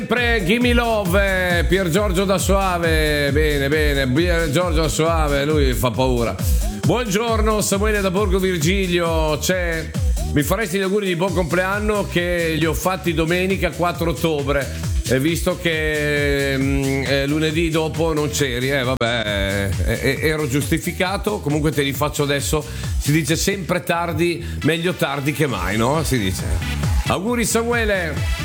Gimme Love, Pier Giorgio da Soave. Bene, Pier Giorgio da Soave, lui fa paura. Buongiorno Samuele da Borgo Virgilio. Mi faresti gli auguri di buon compleanno che li ho fatti domenica 4 ottobre, visto che lunedì dopo non c'eri. Ero giustificato, comunque te li faccio adesso. Si dice sempre tardi, meglio tardi che mai, no? Si dice. Auguri Samuele.